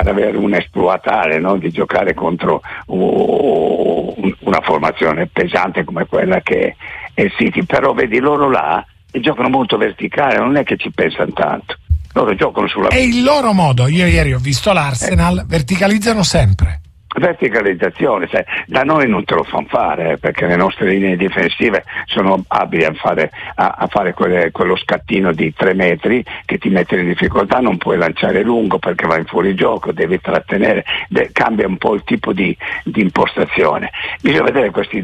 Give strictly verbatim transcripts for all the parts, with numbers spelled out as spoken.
ad avere un exploit tale, no? Di giocare contro uh, una formazione pesante come quella che è il City, però vedi loro là e giocano molto verticale, non è che ci pensano tanto, loro giocano sulla... È il loro modo. Io ieri ho visto l'Arsenal, eh. verticalizzano sempre. Verticalizzazione, sai, da noi non te lo fanno fare, eh, perché le nostre linee difensive sono abili a fare, a, a fare quelle, quello scattino di tre metri che ti mette in difficoltà, non puoi lanciare lungo perché vai in fuorigioco, devi trattenere, de, cambia un po' il tipo di, di impostazione. Bisogna vedere questi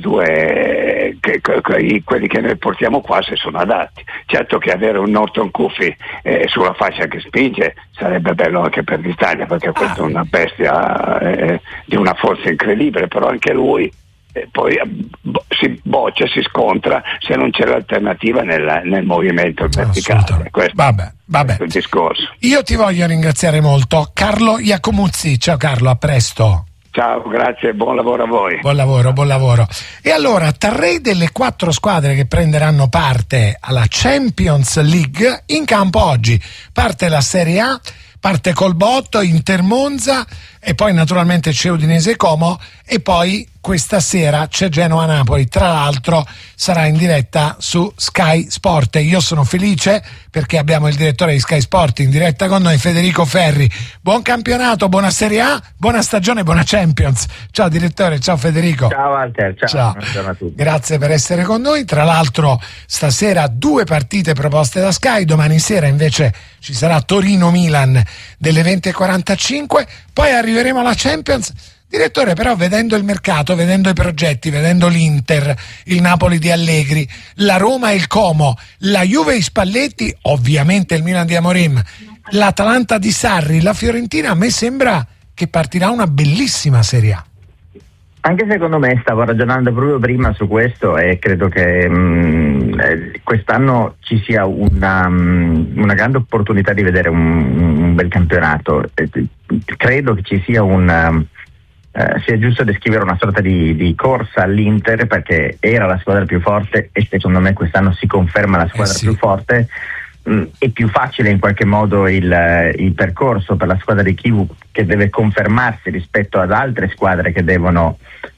due, che, che, quelli che noi portiamo qua, se sono adatti. Certo che avere un Norton Cuffy eh, sulla fascia che spinge sarebbe bello anche per l'Italia, perché ah. questa è una bestia eh, di una forza incredibile, però anche lui eh, poi bo- si boccia, si scontra se non c'è l'alternativa nel, nel movimento verticale. Questo, vabbè, vabbè. questo è il discorso. Io ti voglio ringraziare molto, Carlo Iacomuzzi. Ciao Carlo, a presto. Ciao, grazie, buon lavoro a voi. Buon lavoro, buon lavoro. E allora, tre delle quattro squadre che prenderanno parte alla Champions League in campo oggi. Parte la Serie A, parte col botto, Inter Monza, e poi naturalmente c'è Udinese Como, e poi questa sera c'è Genoa-Napoli. Tra l'altro sarà in diretta su Sky Sport. Io sono felice perché abbiamo il direttore di Sky Sport in diretta con noi, Federico Ferri. Buon campionato, buona Serie A, buona stagione, buona Champions. Ciao direttore, ciao Federico. Ciao Walter, ciao. Ciao. Buongiorno a tutti. Grazie per essere con noi. Tra l'altro stasera due partite proposte da Sky, domani sera invece ci sarà Torino-Milan delle venti e quarantacinque, poi arriveremo alla Champions. Direttore, però vedendo il mercato, vedendo i progetti, vedendo l'Inter, il Napoli di Allegri, la Roma e il Como, la Juve di Spalletti, ovviamente il Milan di Amorim, l'Atalanta di Sarri, la Fiorentina, a me sembra che partirà una bellissima Serie A. Anche secondo me, stavo ragionando proprio prima su questo e credo che mh, quest'anno ci sia una, mh, una grande opportunità di vedere un, un bel campionato. Credo che ci sia un... Uh, sia giusto descrivere una sorta di, di corsa all'Inter, perché era la squadra più forte e secondo me quest'anno si conferma la squadra eh sì. più forte. Mm, è più facile in qualche modo il, il percorso per la squadra di Chivu, che deve confermarsi rispetto ad altre squadre che devono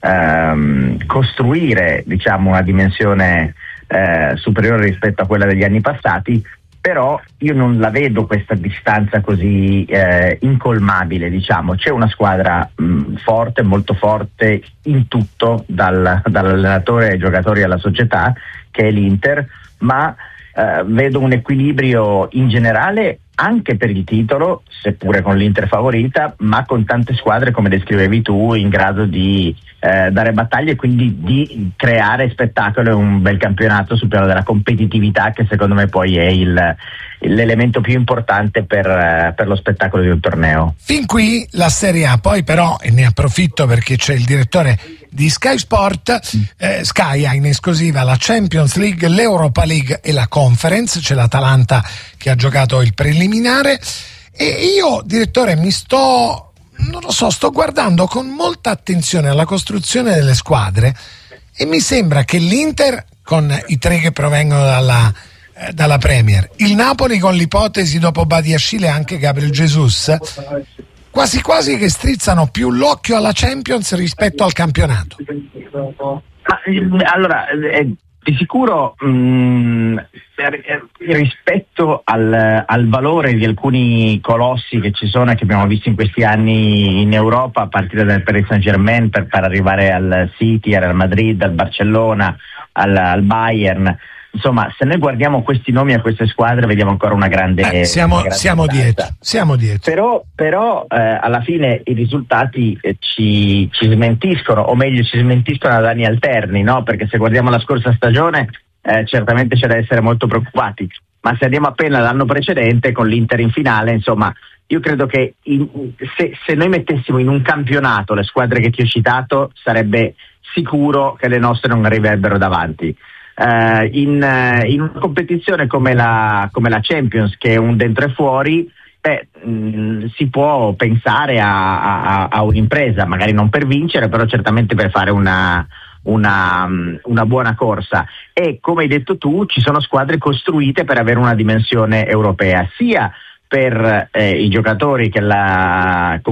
um, costruire, diciamo, una dimensione uh, superiore rispetto a quella degli anni passati. Però io non la vedo questa distanza così eh, incolmabile, diciamo. C'è una squadra mh, forte, molto forte in tutto, dal, dall'allenatore ai giocatori alla società, che è l'Inter, ma eh, vedo un equilibrio in generale anche per il titolo, seppure con l'Inter favorita, ma con tante squadre, come descrivevi tu, in grado di eh, dare battaglie e quindi di creare spettacolo e un bel campionato sul piano della competitività, che secondo me poi è il, l'elemento più importante per, eh, per lo spettacolo di un torneo. Fin qui la Serie A, poi però, e ne approfitto perché c'è il direttore di Sky Sport, eh, Sky ha in esclusiva la Champions League, l'Europa League e la Conference. C'è l'Atalanta che ha giocato il preliminare e io, direttore, mi sto non lo so, sto guardando con molta attenzione alla costruzione delle squadre e mi sembra che l'Inter con i tre che provengono dalla, eh, dalla Premier, il Napoli con l'ipotesi dopo Badiashile anche Gabriel Jesus, quasi quasi che strizzano più l'occhio alla Champions rispetto al campionato. Ma, allora, eh, di sicuro mh, rispetto al, al valore di alcuni colossi che ci sono e che abbiamo visto in questi anni in Europa, a partire dal Paris Saint-Germain per, per arrivare al City, al Madrid, al Barcellona, al, al Bayern. Insomma, se noi guardiamo questi nomi a queste squadre vediamo ancora una grande, eh, siamo, una grande siamo dietro, siamo dietro. Però, però eh, alla fine i risultati eh, ci, ci smentiscono, o meglio ci smentiscono ad anni alterni, no? Perché se guardiamo la scorsa stagione eh, certamente c'è da essere molto preoccupati, ma se andiamo appena all'anno precedente con l'Inter in finale, insomma, io credo che in, se, se noi mettessimo in un campionato le squadre che ti ho citato, sarebbe sicuro che le nostre non arriverebbero davanti. Uh, in, uh, in una competizione come la, come la Champions, che è un dentro e fuori, beh, mh, si può pensare a, a, a un'impresa, magari non per vincere, però certamente per fare una, una, una buona corsa. E come hai detto tu, ci sono squadre costruite per avere una dimensione europea, sia per eh, i giocatori che la